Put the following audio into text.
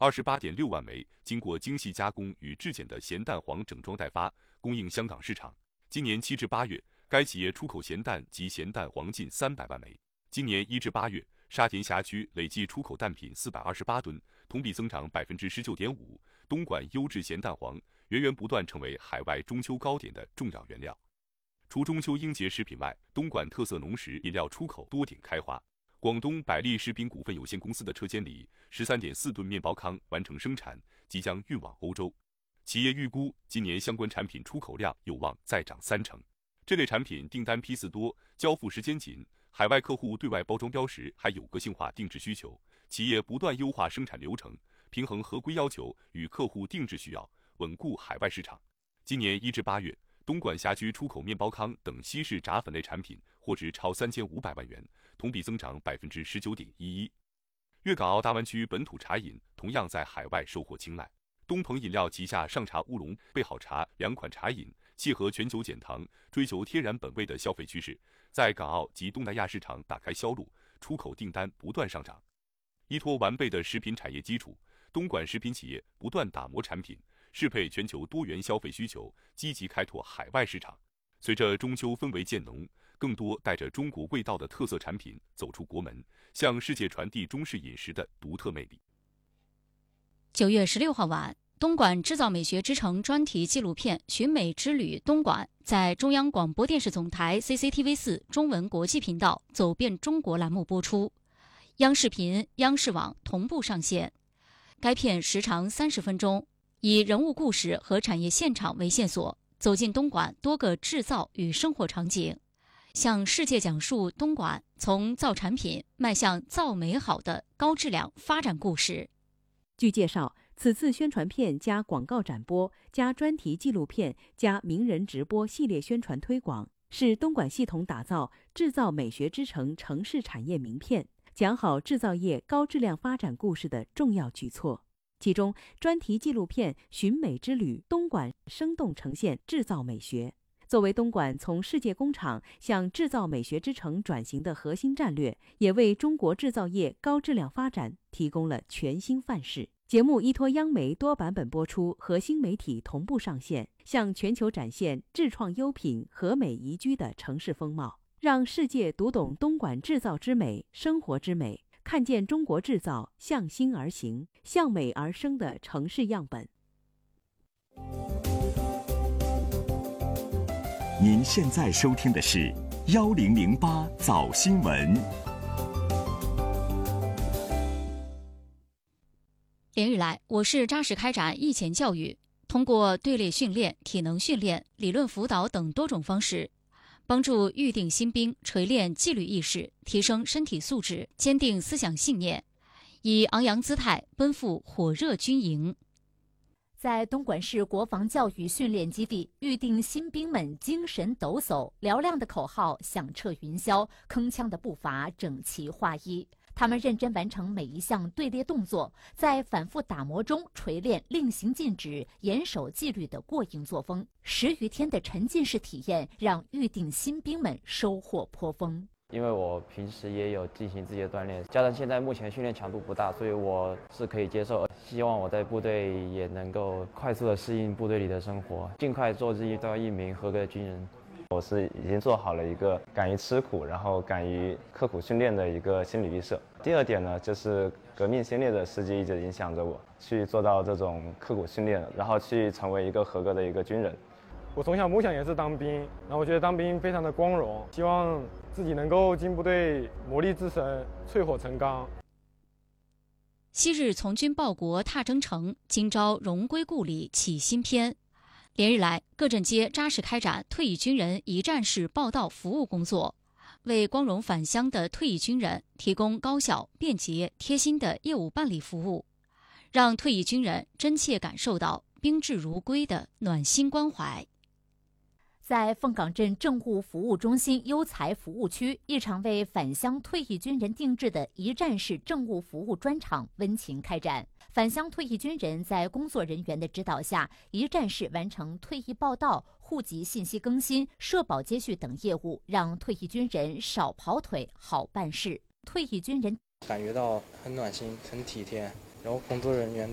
28.6万枚，经过精细加工与制碱的咸蛋黄整装待发，供应香港市场。今年7至8月，该企业出口咸蛋及咸蛋黄近300万枚。今年1至8月，沙田辖区累计出口蛋品428吨，同比增长19.5%。东莞优质咸蛋黄源源不断成为海外中秋糕点的重要原料。除中秋应节食品外，东莞特色农食饮料出口多点开花。广东百利食品股份有限公司的车间里13.4吨面包糠完成生产，即将运往欧洲。企业预估今年相关产品出口量有望再涨30%。这类产品订单批次多，交付时间紧，海外客户对外包装标识还有个性化定制需求，企业不断优化生产流程，平衡合规要求与客户定制需要，稳固海外市场。今年1至8月，东莞辖区出口面包糠等西式炸粉类产品货值超3500万元，同比增长19.11%。粤港澳大湾区本土茶饮同样在海外收获青睐。东鹏饮料旗下上茶乌龙、备好茶两款茶饮，契合全球减糖、追求天然本味的消费趋势，在港澳及东南亚市场打开销路，出口订单不断上涨。依托完备的食品产业基础，东莞食品企业不断打磨产品，适配全球多元消费需求，积极开拓海外市场。随着中秋氛围渐浓，更多带着中国味道的特色产品走出国门，向世界传递中式饮食的独特魅力。 9月16号晚，东莞制造美学之城专题纪录片《寻美之旅东莞》在中央广播电视总台 CCTV4 中文国际频道走遍中国栏目播出，央视频、央视网同步上线。该片时长30分钟，以人物故事和产业现场为线索，走进东莞多个制造与生活场景，向世界讲述东莞从造产品迈向造美好的高质量发展故事。 据介绍，此次宣传片加广告展播加专题纪录片加名人直播系列宣传推广，是东莞系统打造制造美学之城城市产业名片，讲好制造业高质量发展故事的重要举措。其中，专题纪录片《寻美之旅东莞》生动呈现制造美学，作为东莞从世界工厂向制造美学之城转型的核心战略，也为中国制造业高质量发展提供了全新范式。节目依托央媒多版本播出，和新媒体同步上线，向全球展现智创优品、和美宜居的城市风貌，让世界读懂东莞制造之美、生活之美，看见中国制造向新而行、向美而生的城市样本。 您现在收听的是1008早新闻。 连日来，我市扎实开展役前教育，通过队列训练、体能训练、理论辅导等多种方式，帮助预定新兵锤炼纪律意识，提升身体素质，坚定思想信念，以昂扬姿态奔赴火热军营。 在东莞市国防教育训练基地，预定新兵们精神抖擞，嘹亮的口号响彻云霄，铿锵的步伐整齐划一。他们认真完成每一项队列动作，在反复打磨中锤炼令行禁止、严守纪律的过硬作风。10余天的沉浸式体验，让预定新兵们收获颇丰。 因为我平时也有进行自己的锻炼，加上现在目前训练强度不大，所以我是可以接受。希望我在部队也能够快速的适应部队里的生活，尽快做自己到一名合格的军人。我是已经做好了一个敢于吃苦，然后敢于刻苦训练的一个心理预设。第二点呢，就是革命先烈的事迹一直影响着我，去做到这种刻苦训练，然后去成为一个合格的一个军人。 我从小梦想也是当兵，然后我觉得当兵非常的光荣，希望自己能够进部队磨砺自身，淬火成钢。 昔日从军报国踏征程，今朝荣归故里启新篇。连日来，各镇街扎实开展退役军人一站式报到服务工作，为光荣返乡的退役军人提供高效、便捷、贴心的业务办理服务，让退役军人真切感受到宾至如归的暖心关怀。 在凤岗镇政务服务中心优才服务区，一场为返乡退役军人定制的一站式政务服务专场温情开展。返乡退役军人在工作人员的指导下，一站式完成退役报到、户籍信息更新、社保接续等业务，让退役军人少跑腿、好办事。退役军人感觉到很暖心、很体贴，然后工作人员